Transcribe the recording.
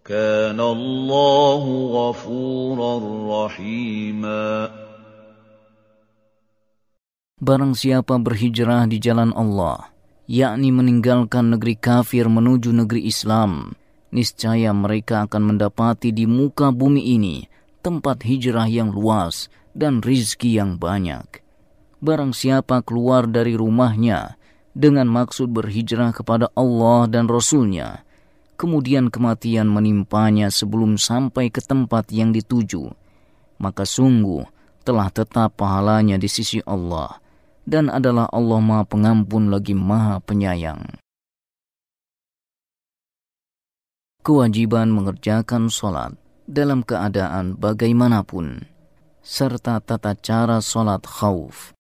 وَكَانَ اللَّهُ غَفُورًا رَّحِيمًا. Barang siapa berhijrah di jalan Allah, yakni meninggalkan negeri kafir menuju negeri Islam, niscaya mereka akan mendapati di muka bumi ini tempat hijrah yang luas dan rizki yang banyak. Barang siapa keluar dari rumahnya dengan maksud berhijrah kepada Allah dan Rasul-Nya, kemudian kematian menimpanya sebelum sampai ke tempat yang dituju, maka sungguh telah tetap pahalanya di sisi Allah, dan adalah Allah Maha Pengampun lagi Maha Penyayang. Kewajiban mengerjakan sholat dalam keadaan bagaimanapun, serta tata cara sholat khauf